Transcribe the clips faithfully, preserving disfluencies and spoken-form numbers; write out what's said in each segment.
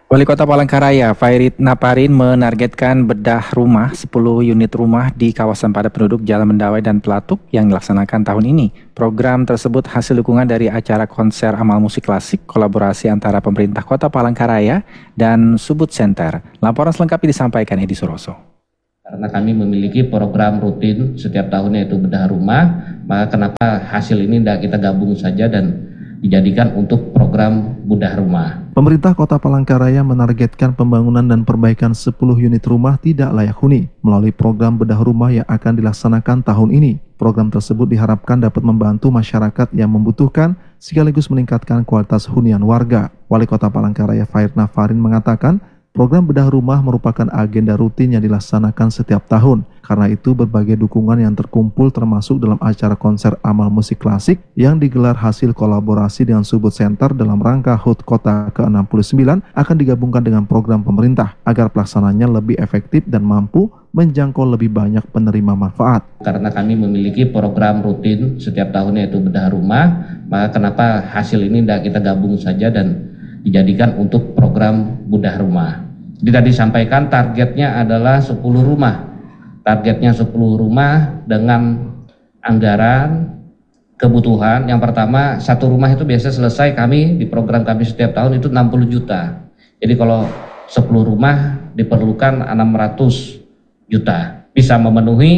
Wali Kota Palangkaraya, Fairit Naparin menargetkan bedah rumah sepuluh unit rumah di kawasan padat penduduk Jalan Mendawai dan Pelatuk yang dilaksanakan tahun ini. Program tersebut hasil dukungan dari acara konser amal musik klasik kolaborasi antara pemerintah Kota Palangkaraya dan Subud Center. Laporan selengkapnya disampaikan Edi Suroso. Karena kami memiliki program rutin setiap tahunnya itu bedah rumah, maka kenapa hasil ini tidak kita gabung saja dan dijadikan untuk program bedah rumah. Pemerintah Kota Palangkaraya menargetkan pembangunan dan perbaikan sepuluh unit rumah tidak layak huni melalui program bedah rumah yang akan dilaksanakan tahun ini. Program tersebut diharapkan dapat membantu masyarakat yang membutuhkan sekaligus meningkatkan kualitas hunian warga. Wali Kota Palangkaraya Fairit Naparin mengatakan, program bedah rumah merupakan agenda rutin yang dilaksanakan setiap tahun. Karena itu berbagai dukungan yang terkumpul termasuk dalam acara konser amal musik klasik yang digelar hasil kolaborasi dengan Subud Center dalam rangka H U T Kota ke enam puluh sembilan akan digabungkan dengan program pemerintah agar pelaksananya lebih efektif dan mampu menjangkau lebih banyak penerima manfaat. Karena kami memiliki program rutin setiap tahunnya itu bedah rumah, maka kenapa hasil ini tidak kita gabung saja dan dijadikan untuk program bedah rumah. Jadi tadi sampaikan targetnya adalah sepuluh rumah. Targetnya sepuluh rumah dengan anggaran kebutuhan. Yang pertama, satu rumah itu biasa selesai kami di program kami setiap tahun itu enam puluh juta. Jadi kalau sepuluh rumah diperlukan enam ratus juta. Bisa memenuhi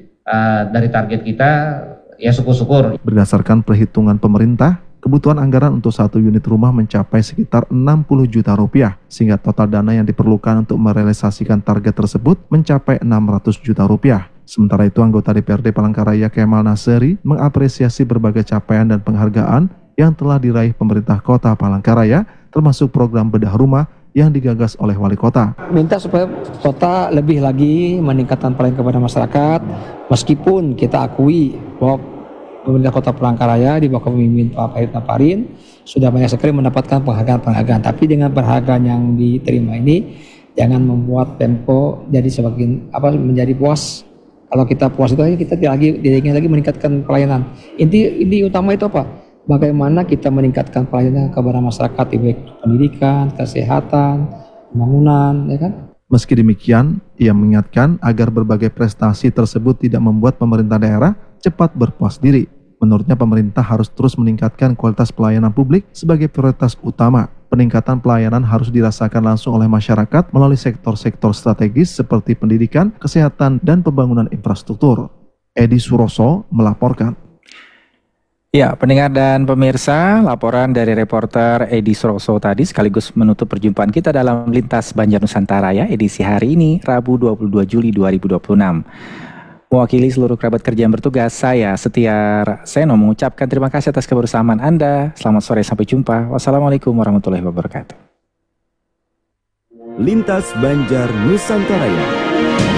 uh, dari target kita, ya syukur-syukur. Berdasarkan perhitungan pemerintah, kebutuhan anggaran untuk satu unit rumah mencapai sekitar enam puluh juta rupiah, sehingga total dana yang diperlukan untuk merealisasikan target tersebut mencapai enam ratus juta rupiah. Sementara itu, anggota D P R D Palangkaraya Kemal Naseri mengapresiasi berbagai capaian dan penghargaan yang telah diraih pemerintah Kota Palangkaraya, termasuk program bedah rumah yang digagas oleh Wali Kota. Minta supaya kota lebih lagi meningkatkan pelayanan kepada masyarakat, meskipun kita akui bahwa pemerintah Kota Palangkaraya di bawah kepemimpinan Pak Fairit Naparin sudah banyak sekali mendapatkan penghargaan-penghargaan. Tapi dengan penghargaan yang diterima ini, jangan membuat Pemko jadi sebagian apa menjadi puas. Kalau kita puas itu kita tidak lagi tidak ingin lagi meningkatkan pelayanan. Inti inti utama itu apa? Bagaimana kita meningkatkan pelayanan kepada masyarakat di baik pendidikan, kesehatan, pembangunan, ya kan? Meski demikian, ia mengingatkan agar berbagai prestasi tersebut tidak membuat pemerintah daerah cepat berpuas diri. Menurutnya, pemerintah harus terus meningkatkan kualitas pelayanan publik sebagai prioritas utama. Peningkatan pelayanan harus dirasakan langsung oleh masyarakat melalui sektor-sektor strategis seperti pendidikan, kesehatan, dan pembangunan infrastruktur. Edi Suroso melaporkan. Ya, pendengar dan pemirsa, laporan dari reporter Edi Suroso tadi sekaligus menutup perjumpaan kita dalam Lintas Banjar Nusantara ya, edisi hari ini, Rabu dua puluh dua Juli dua ribu dua puluh enam. Mewakili seluruh kerabat kerja yang bertugas, saya Setiar Seno mengucapkan terima kasih atas kebersamaan Anda. Selamat sore, sampai jumpa. Wassalamualaikum warahmatullahi wabarakatuh. Lintas Banjar Nusantara.